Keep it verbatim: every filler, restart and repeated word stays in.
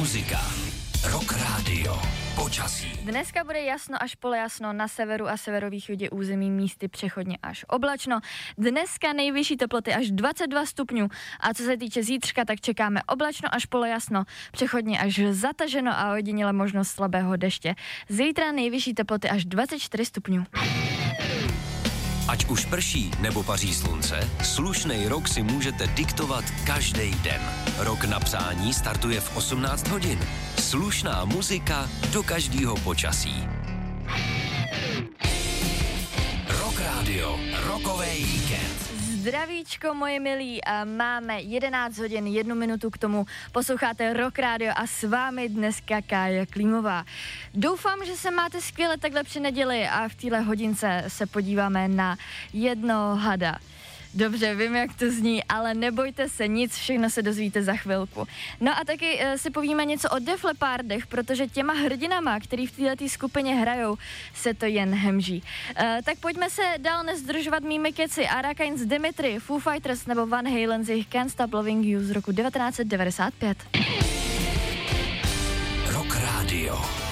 muzika. Rock Radio. Počasí. Dneska bude jasno až polojasno, na severu a severovýchodě území místy přechodně až oblačno. Dneska nejvyšší teploty až dvacet dva stupňů a co se týče zítřka, tak čekáme oblačno až polojasno, přechodně až zataženo a ojediněle možnost slabého deště. Zítra nejvyšší teploty až dvacet čtyři stupňů. Ať už prší nebo paří slunce, slušnej rok si můžete diktovat každý den. Rok na přání startuje v osmnáct hodin. Slušná muzika do každého počasí. Rock Radio, rokový víkend. Zdravíčko, moje milí, a máme jedenáct hodin, jednu minutu k tomu. Posloucháte Rock Radio a s vámi dneska Kája Klímová. Doufám, že se máte skvěle takhle při neděli a v téhle hodince se podíváme na jedno hada. Dobře, vím, jak to zní, ale nebojte se, nic, všechno se dozvíte za chvilku. No a taky e, si povíme něco o Def Leppardech, protože těma hrdinama, který v této skupině hrajou, se to jen hemží. E, tak pojďme se dál nezdržovat mými keci. Arakains, Dimitri, Foo Fighters nebo Van Halen z jejich Can't Stop Loving You z roku devatenáct set devadesát pět. Rock Radio.